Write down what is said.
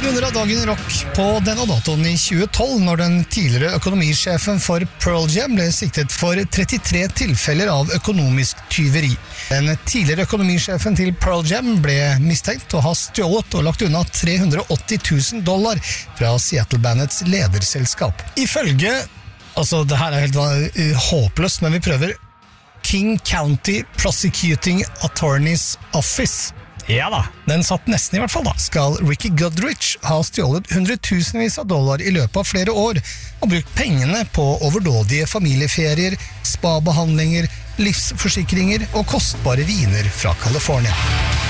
Runder av dagen i rock på denne datoen i 2012, når den tidligere økonomisjefen for Pearl Jam ble siktet for 33 tilfeller av økonomisk tyveri. Den tidligere økonomisjefen til Pearl Jam ble mistenkt å ha stjålet og lagt unna $380,000 fra Seattle-bandets lederselskap. Ifølge, det her er helt håpløst, men vi prøver, King County Prosecuting Attorney's Office. Ja da, den satt nesten i hvert fall da. Skal Ricky Goodrich ha stjålet hundretusenvis av dollar i løpet av flere år og brukt pengene på overdådige familieferier, spa-behandlinger, livsforsikringer og kostbare viner fra California.